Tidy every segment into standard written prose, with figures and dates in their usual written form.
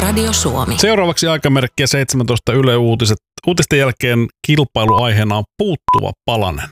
Radio Suomi. Seuraavaksi aikamerkkiä 17 Yle Uutiset. Uutisten jälkeen kilpailuaiheena on puuttuva palanen.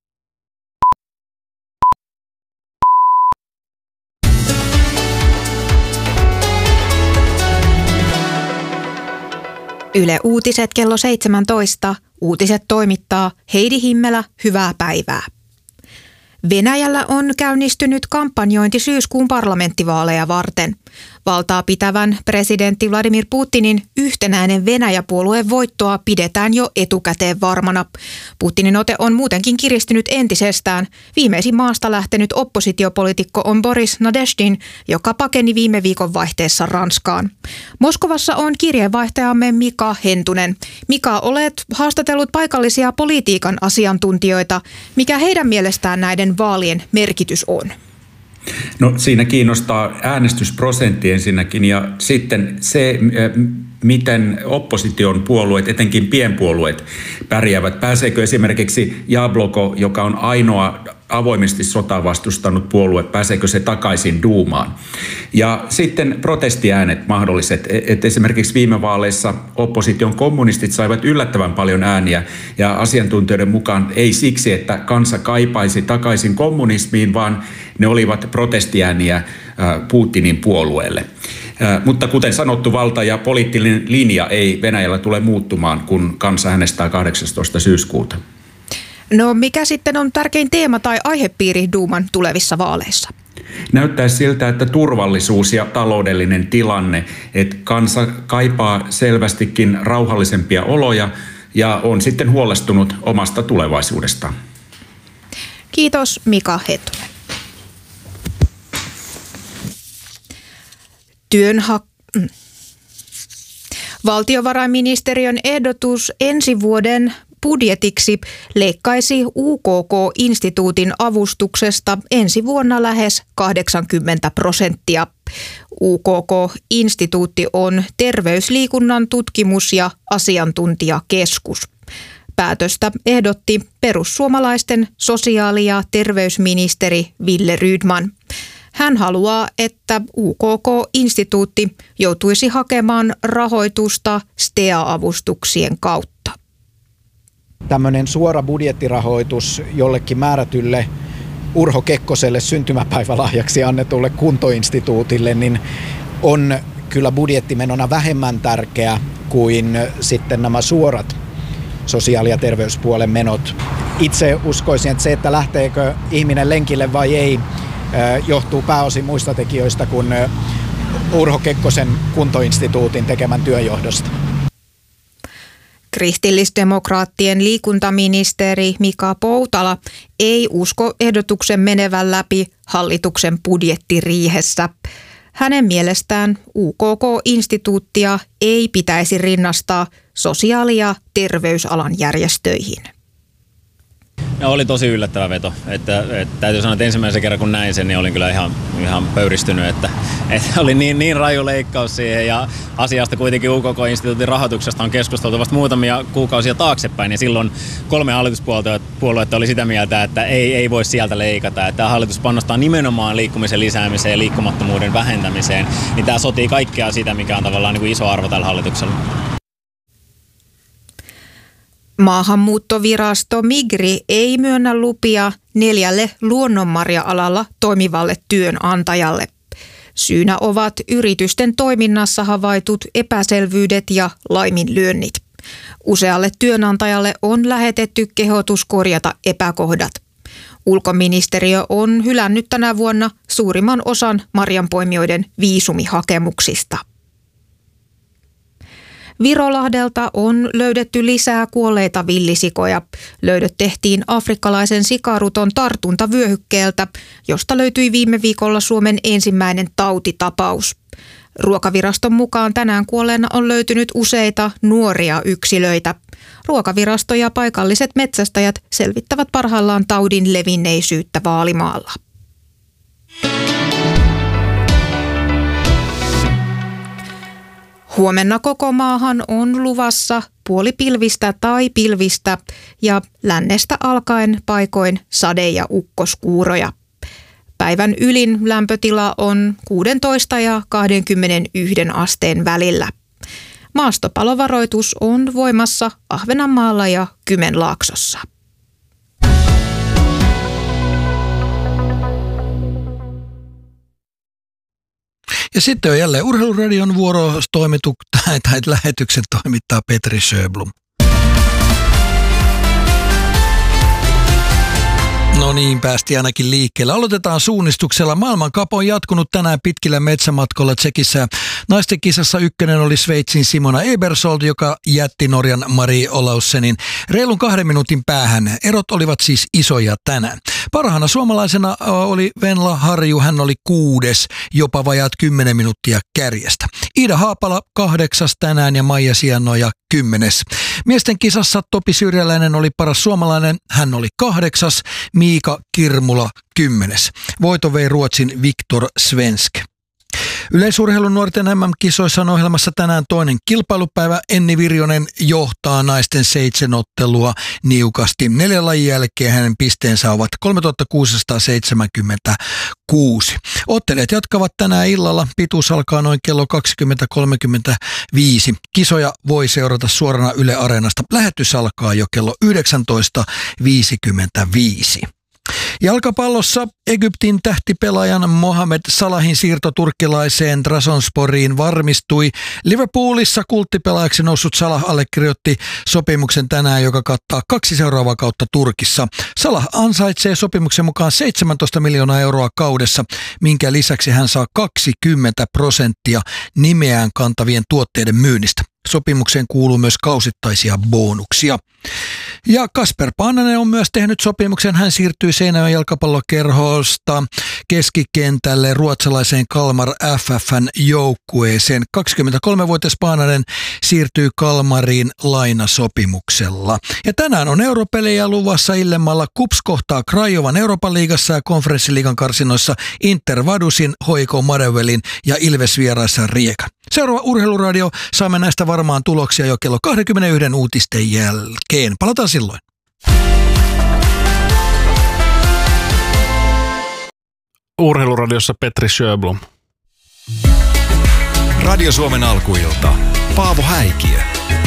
Yle Uutiset kello 17. Uutiset toimittaa Heidi Himmelä. Hyvää päivää. Venäjällä on käynnistynyt kampanjointi syyskuun parlamenttivaaleja varten. Valtaa pitävän presidentti Vladimir Putinin yhtenäinen Venäjä-puolueen voittoa pidetään jo etukäteen varmana. Putinin ote on muutenkin kiristynyt entisestään. Viimeisin maasta lähtenyt oppositiopoliitikko on Boris Nadezhdin, joka pakeni viime viikon vaihteessa Ranskaan. Moskovassa on kirjeenvaihtajamme Mika Hentunen. Mika, olet haastatellut paikallisia politiikan asiantuntijoita. Mikä heidän mielestään näiden vaalien merkitys on? No siinä kiinnostaa äänestysprosentti ensinnäkin ja sitten se, miten opposition puolueet, etenkin pienpuolueet, pärjäävät. Pääseekö esimerkiksi Jabloko, joka on ainoa avoimesti sotaa vastustanut puolue, pääseekö se takaisin duumaan? Ja sitten protestiäänet mahdolliset. Et esimerkiksi viime vaaleissa opposition kommunistit saivat yllättävän paljon ääniä ja asiantuntijoiden mukaan ei siksi, että kansa kaipaisi takaisin kommunismiin, vaan ne olivat protestiääniä Putinin puolueelle. Mutta kuten sanottu, valta ja poliittinen linja ei Venäjällä tule muuttumaan, kun kansa äänestää 18. syyskuuta. No mikä sitten on tärkein teema tai aihepiiri Duuman tulevissa vaaleissa? Näyttää siltä, että turvallisuus ja taloudellinen tilanne, että kansa kaipaa selvästikin rauhallisempia oloja ja on sitten huolestunut omasta tulevaisuudestaan. Kiitos Mika Hentunen. Valtiovarainministeriön ehdotus ensi vuoden budjetiksi leikkaisi UKK-instituutin avustuksesta ensi vuonna lähes 80%. UKK-instituutti on terveysliikunnan tutkimus- ja asiantuntijakeskus. Päätöstä ehdotti perussuomalaisten sosiaali- ja terveysministeri Wille Rydman. Hän haluaa, että UKK-instituutti joutuisi hakemaan rahoitusta STEA-avustuksien kautta. Tämmöinen suora budjettirahoitus jollekin määrätylle Urho Kekkoselle syntymäpäivälahjaksi annetulle kuntoinstituutille niin on kyllä budjettimenona vähemmän tärkeä kuin sitten nämä suorat sosiaali- ja terveyspuolen menot. Itse uskoisin, että se, että lähteekö ihminen lenkille vai ei, johtuu pääosin muista tekijöistä kuin Urho Kekkosen kuntoinstituutin tekemän työnjohdosta. Kristillisdemokraattien liikuntaministeri Mika Poutala ei usko ehdotuksen menevän läpi hallituksen budjettiriihessä. Hänen mielestään UKK-instituuttia ei pitäisi rinnastaa sosiaali- ja terveysalan järjestöihin. No, oli tosi yllättävä veto. Täytyy sanoa, että ensimmäisen kerran kun näin sen, niin olin kyllä ihan pöyristynyt, että oli niin raju leikkaus siihen ja asiasta kuitenkin UKK-instituutin rahoituksesta on keskusteltu vasta muutamia kuukausia taaksepäin ja silloin 3 hallituspuoluetta oli sitä mieltä, että ei voi sieltä leikata. Että tämä hallitus panostaa nimenomaan liikkumisen lisäämiseen ja liikkumattomuuden vähentämiseen, niin tämä sotii kaikkea sitä, mikä on tavallaan niin kuin iso arvo tällä hallituksella. Maahanmuuttovirasto Migri ei myönnä lupia 4 luonnonmarja-alalla toimivalle työnantajalle. Syynä ovat yritysten toiminnassa havaitut epäselvyydet ja laiminlyönnit. Usealle työnantajalle on lähetetty kehotus korjata epäkohdat. Ulkoministeriö on hylännyt tänä vuonna suurimman osan marjanpoimijoiden viisumihakemuksista. Virolahdelta on löydetty lisää kuolleita villisikoja. Löydöt tehtiin afrikkalaisen sikaruton tartuntavyöhykkeeltä, josta löytyi viime viikolla Suomen ensimmäinen tautitapaus. Ruokaviraston mukaan tänään kuolleena on löytynyt useita nuoria yksilöitä. Ruokavirasto ja paikalliset metsästäjät selvittävät parhaillaan taudin levinneisyyttä Vaalimaalla. Huomenna koko maahan on luvassa puolipilvistä tai pilvistä ja lännestä alkaen paikoin sade- ja ukkoskuuroja. Päivän ylin lämpötila on 16 ja 21 asteen välillä. Maastopalovaroitus on voimassa Ahvenanmaalla ja Kymenlaaksossa. Ja sitten on jälleen Urheiluradion tai lähetyksen toimittaa Petri Sjöblom. No niin, päästiin ainakin liikkeelle. Aloitetaan suunnistuksella. Maailmankap on jatkunut tänään pitkillä metsämatkoilla Tsekissä. Naisten kisassa ykkönen oli Sveitsin Simona Ebersold, joka jätti Norjan Marie Olaussenin reilun 2 minuutin päähän. Erot olivat siis isoja tänään. Parhaana suomalaisena oli Venla Harju, hän oli 6, jopa vajaat 10 minuuttia kärjestä. Iida Haapala 8 tänään ja Maija Sianoja 10. Miesten kisassa Topi Syrjäläinen oli paras suomalainen, hän oli 8, Miika Kirmula 10. Voito vei Ruotsin Viktor Svensk. Yleisurheilun nuorten MM-kisoissa on ohjelmassa tänään toinen kilpailupäivä. Enni Virjonen johtaa naisten 7 ottelua niukasti. 4 lajin jälkeen hänen pisteensä ovat 3676. Ottelijat jatkavat tänään illalla. Pituus alkaa noin kello 20.35. Kisoja voi seurata suorana Yle Areenasta. Lähetys alkaa jo kello 19.55. Jalkapallossa Egyptin tähtipelaajan Mohamed Salahin siirto turkkilaiseen Trabzonsporiin varmistui. Liverpoolissa kulttipelaajaksi noussut Salah allekirjoitti sopimuksen tänään, joka kattaa 2 seuraavaa kautta Turkissa. Salah ansaitsee sopimuksen mukaan 17 miljoonaa euroa kaudessa, minkä lisäksi hän saa 20% nimeään kantavien tuotteiden myynnistä. Sopimukseen kuuluu myös kausittaisia bonuksia. Ja Kasper Paananen on myös tehnyt sopimuksen. Hän siirtyy Seinäjoen jalkapallokerhosta keskikentälle ruotsalaiseen Kalmar FF:n joukkueeseen. 23-vuotias Paananen siirtyy Kalmariin lainasopimuksella. Ja tänään on europelejä luvassa illemmalla. KuPS kohtaa Crajovan Euroopan liigassa ja konferenssiliigan karsinoissa Inter Vadusin, HJK Madewellin ja Ilves vieraissa Riekan. Seuraava Urheiluradio. Saamme näistä varmaan tuloksia jo kello 21 uutisten jälkeen. Palataan silloin. Urheiluradiossa Petri Sjöblom. Radio Suomen alkuilta. Paavo Häikiö.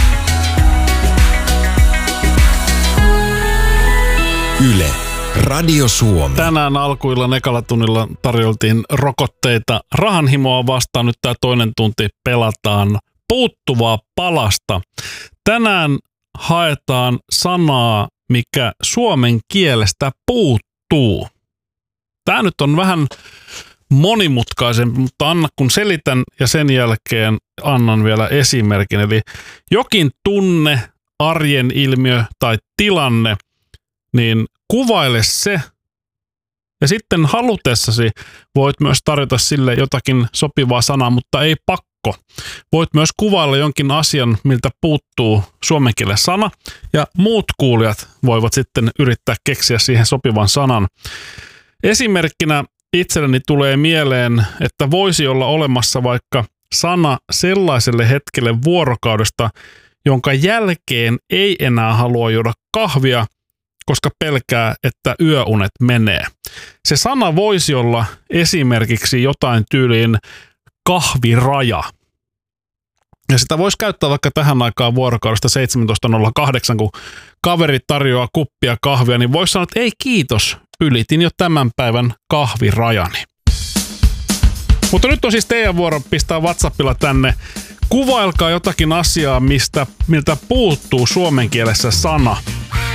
Yle. Radio Suomi. Tänään alkuillan ekalla tunnilla tarjoltiin rokotteita. Rahanhimoa vastaan nyt tämä toinen tunti pelataan puuttuvaa palasta. Tänään haetaan sanaa, mikä suomen kielestä puuttuu. Tämä nyt on vähän monimutkaisempi, mutta anna kun selitän ja sen jälkeen annan vielä esimerkin. Eli jokin tunne, arjen ilmiö tai tilanne, niin kuvaile se ja sitten halutessasi voit myös tarjota sille jotakin sopivaa sanaa, mutta ei pakko. Voit myös kuvailla jonkin asian, miltä puuttuu suomen kielen sana ja muut kuulijat voivat sitten yrittää keksiä siihen sopivan sanan. Esimerkkinä itselleni tulee mieleen, että voisi olla olemassa vaikka sana sellaiselle hetkelle vuorokaudesta, jonka jälkeen ei enää halua juoda kahvia, koska pelkää, että yöunet menee. Se sana voisi olla esimerkiksi jotain tyyliin kahviraja. Ja sitä voisi käyttää vaikka tähän aikaan vuorokaudesta 17.08, kun kaveri tarjoaa kuppia kahvia, niin voisi sanoa, että ei kiitos, ylitin jo tämän päivän kahvirajani. Mutta nyt on siis teidän vuoro pistää WhatsAppilla tänne. Kuvailkaa jotakin asiaa, miltä puuttuu suomen kielessä sana.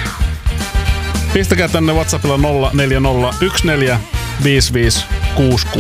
Pistäkää tänne WhatsAppilla 0401455666.